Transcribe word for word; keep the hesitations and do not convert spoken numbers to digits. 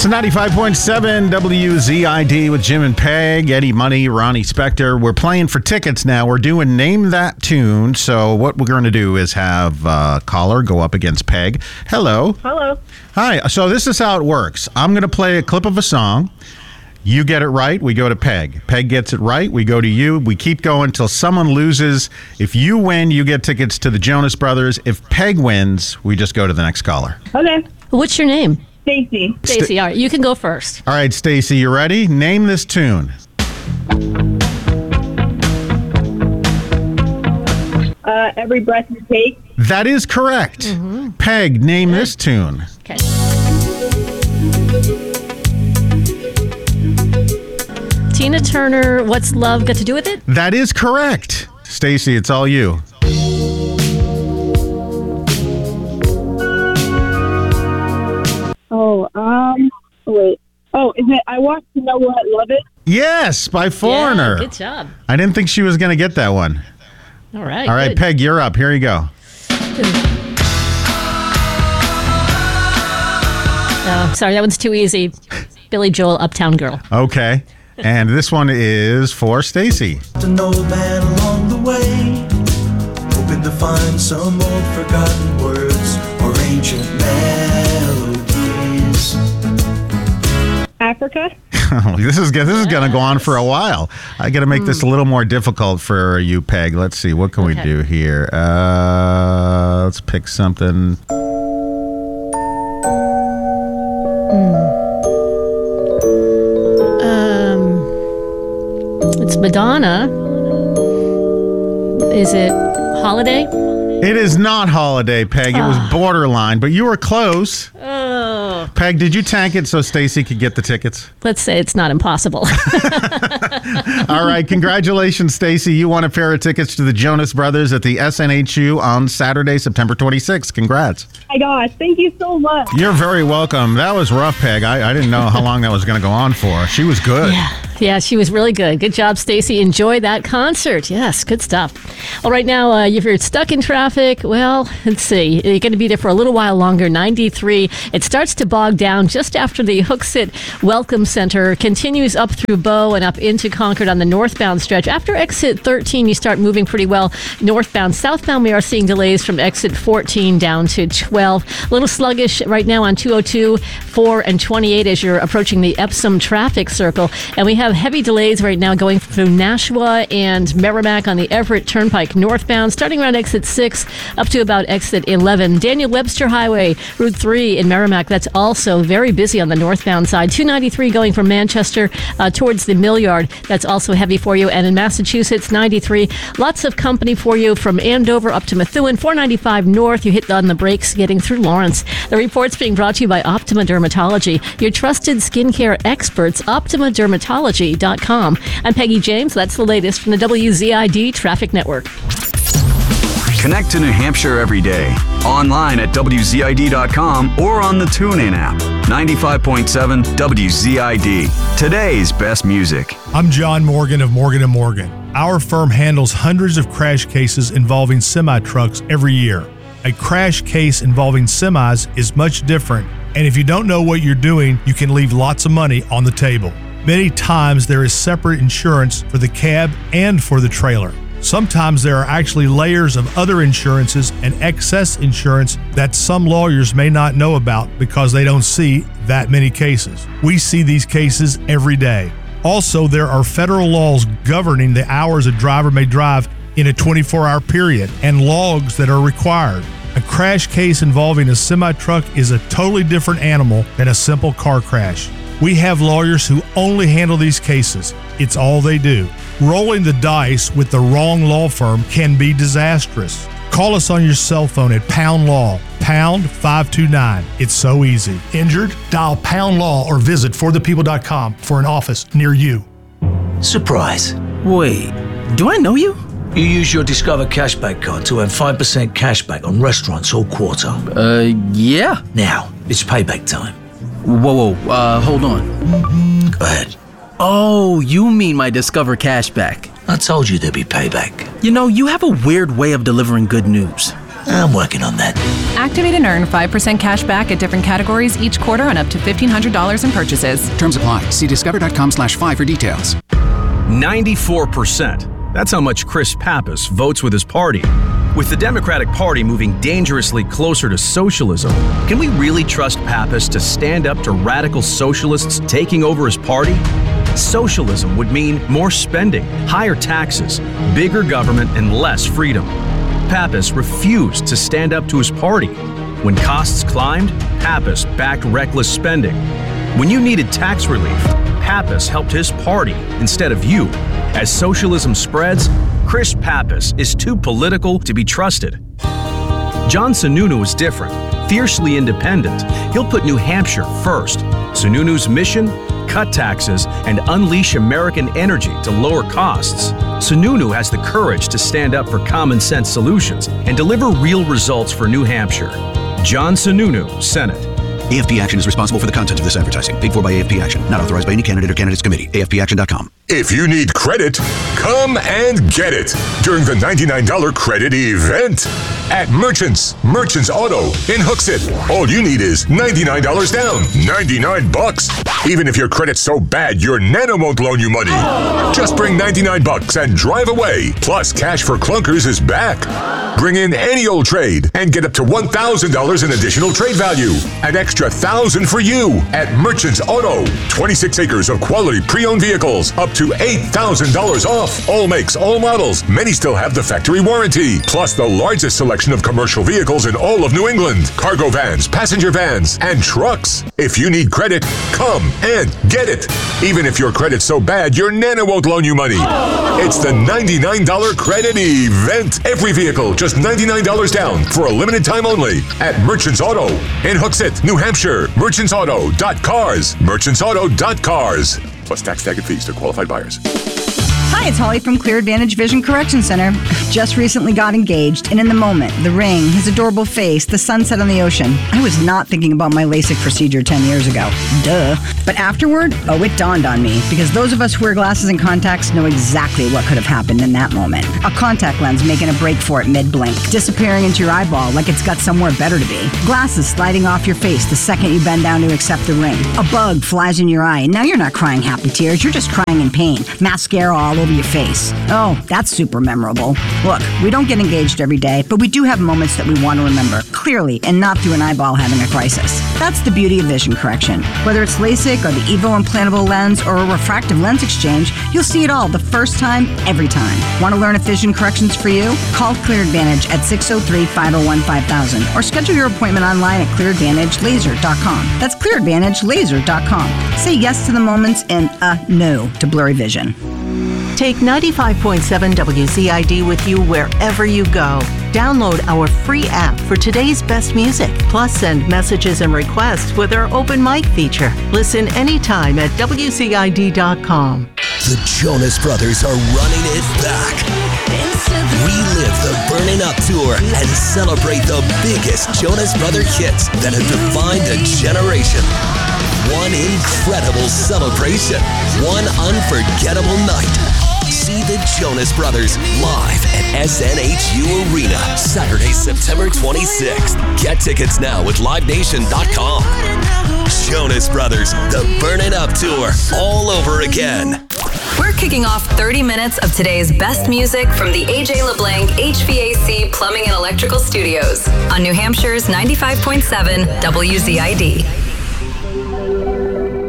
It's ninety-five point seven W Z I D with Jim and Peg, Eddie Money, Ronnie Spector. We're playing for tickets now. We're doing Name That Tune. So what we're going to do is have a caller go up against Peg. Hello. Hello. Hi. So this is how it works. I'm going to play a clip of a song. You get it right, we go to Peg. Peg gets it right, we go to you. We keep going until someone loses. If you win, you get tickets to the Jonas Brothers. If Peg wins, we just go to the next caller. Okay. What's your name? Stacy. Stacy. All right, you can go first. All right, Stacy, you ready? Name this tune. Uh, Every Breath You Take. That is correct. Mm-hmm. Peg, name Good. This tune. Okay. Tina Turner, What's Love Got to Do with It? That is correct. Stacy, it's all you. Oh, um, wait. Oh, is it I Want to Know What Love Is? Yes, by Foreigner. Yeah, good job. I didn't think she was going to get that one. All right. All right, good. Peg, you're up. Here you go. Oh, sorry, that one's too easy. Billy Joel, Uptown Girl. Okay. And this one is for Stacy. An old man along the way, hoping to find some old forgotten words or ancient melodies. Africa. this is this is going to go on for a while. I got to make mm. this a little more difficult for you, Peg. Let's see. What can okay. we do here? Uh, let's pick something. It's Madonna. Is it Holiday? It is not Holiday, Peg. It oh. was borderline, but you were close. Oh. Peg, did you tank it so Stacy could get the tickets? Let's say it's not impossible. All right. Congratulations, Stacy. You won a pair of tickets to the Jonas Brothers at the S N H U on Saturday, September twenty-sixth. Congrats. My gosh. Thank you so much. You're very welcome. That was rough, Peg. I, I didn't know how long that was going to go on for. She was good. Yeah. Yeah, she was really good. Good job, Stacy. Enjoy that concert. Yes, good stuff. Well, right now, uh, if you're stuck in traffic, well, let's see. You're going to be there for a little while longer. ninety-three. It starts to bog down just after the Hooksett Welcome Center. Continues up through Bow and up into Concord on the northbound stretch. After exit thirteen, you start moving pretty well northbound. Southbound, we are seeing delays from exit fourteen down to twelve. A little sluggish right now on two oh two, four, and twenty-eight as you're approaching the Epsom traffic circle. And we have heavy delays right now going through Nashua and Merrimack on the Everett Turnpike northbound, starting around exit six up to about exit eleven. Daniel Webster Highway, Route three in Merrimack, that's also very busy on the northbound side. two ninety-three going from Manchester uh, towards the Mill Yard, that's also heavy for you. And in Massachusetts, ninety-three, lots of company for you from Andover up to Methuen. four ninety-five north, you hit on the brakes getting through Lawrence. The report's being brought to you by Optima Dermatology, your trusted skincare experts, optima dermatology dot com. I'm Peggy James. That's the latest from the W Z I D Traffic Network. Connect to New Hampshire every day. Online at W Z I D dot com or on the TuneIn app. ninety-five point seven W Z I D. Today's best music. I'm John Morgan of Morgan and Morgan. Our firm handles hundreds of crash cases involving semi-trucks every year. A crash case involving semis is much different, and if you don't know what you're doing, you can leave lots of money on the table. Many times there is separate insurance for the cab and for the trailer. Sometimes there are actually layers of other insurances and excess insurance that some lawyers may not know about because they don't see that many cases. We see these cases every day. Also, there are federal laws governing the hours a driver may drive in a twenty-four hour period and logs that are required. A crash case involving a semi-truck is a totally different animal than a simple car crash. We have lawyers who only handle these cases. It's all they do. Rolling the dice with the wrong law firm can be disastrous. Call us on your cell phone at Pound Law, pound five two nine. It's so easy. Injured? Dial Pound Law or visit for the people dot com for an office near you. Surprise. Wait, do I know you? You use your Discover Cashback card to earn five percent cashback on restaurants all quarter. Uh, yeah. Now, it's payback time. Whoa, whoa, uh, hold on. Go ahead. Oh, you mean my Discover Cashback. I told you there'd be payback. You know, you have a weird way of delivering good news. I'm working on that. Activate and earn five percent cash back at different categories each quarter on up to fifteen hundred dollars in purchases. Terms apply. See discover.com slash five for details. ninety-four percent. That's how much Chris Pappas votes with his party. With the Democratic Party moving dangerously closer to socialism, can we really trust Pappas to stand up to radical socialists taking over his party? Socialism would mean more spending, higher taxes, bigger government, and less freedom. Pappas refused to stand up to his party. When costs climbed, Pappas backed reckless spending. When you needed tax relief, Pappas helped his party instead of you. As socialism spreads, Chris Pappas is too political to be trusted. John Sununu is different, fiercely independent. He'll put New Hampshire first. Sununu's mission? Cut taxes and unleash American energy to lower costs. Sununu has the courage to stand up for common sense solutions and deliver real results for New Hampshire. John Sununu, Senate. A F P Action is responsible for the content of this advertising. Paid for by A F P Action. Not authorized by any candidate or candidates committee. A F P action dot com. If you need credit, come and get it during the ninety-nine dollars credit event at Merchants. Merchants Auto in Hooksett. All you need is ninety-nine dollars down. ninety-nine bucks. Even if your credit's so bad, your Nano won't loan you money. Just bring ninety-nine bucks and drive away. Plus, Cash for Clunkers is back. Bring in any old trade and get up to one thousand dollars in additional trade value. An extra one thousand dollars for you at Merchants Auto. twenty-six acres of quality pre-owned vehicles. Up to eight thousand dollars off. All makes, all models. Many still have the factory warranty. Plus the largest selection of commercial vehicles in all of New England. Cargo vans, passenger vans, and trucks. If you need credit, come and get it. Even if your credit's so bad, your Nana won't loan you money. It's the ninety-nine dollars credit event. Every vehicle, just ninety-nine dollars down for a limited time only at Merchants Auto in Hooksett, New Hampshire. merchants auto dot cars. merchants auto dot cars. Plus tax, tag, and fees to qualified buyers. Hi, it's Holly from Clear Advantage Vision Correction Center. Just recently got engaged, and in the moment, the ring, his adorable face, the sunset on the ocean, I was not thinking about my LASIK procedure ten years ago. Duh. But afterward, oh, it dawned on me, because those of us who wear glasses and contacts know exactly what could have happened in that moment. A contact lens making a break for it mid-blink, disappearing into your eyeball like it's got somewhere better to be. Glasses sliding off your face the second you bend down to accept the ring. A bug flies in your eye, and now you're not crying happy tears, you're just crying in pain. Mascara all over your face. Oh, that's super memorable. Look, we don't get engaged every day, but we do have moments that we want to remember clearly and not through an eyeball having a crisis. That's the beauty of vision correction. Whether it's LASIK or the EVO implantable lens or a refractive lens exchange, you'll see it all the first time, every time. Want to learn if vision correction's for you? Call Clear Advantage at six oh three, five oh one, five thousand or schedule your appointment online at clear advantage laser dot com. That's clear advantage laser dot com. Say yes to the moments and uh, no to blurry vision. Take ninety-five point seven W Z I D with you wherever you go. Download our free app for today's best music. Plus, send messages and requests with our open mic feature. Listen anytime at W Z I D dot com. The Jonas Brothers are running it back. Relive the Burning Up Tour and celebrate the biggest Jonas Brother hits that have defined a generation. One incredible celebration. One unforgettable night. See the Jonas Brothers live at S N H U Arena, Saturday, September twenty-sixth. Get tickets now with live nation dot com. Jonas Brothers, the Burning Up Tour, all over again. We're kicking off thirty minutes of today's best music from the A J LeBlanc H V A C Plumbing and Electrical Studios on New Hampshire's ninety-five point seven W Z I D.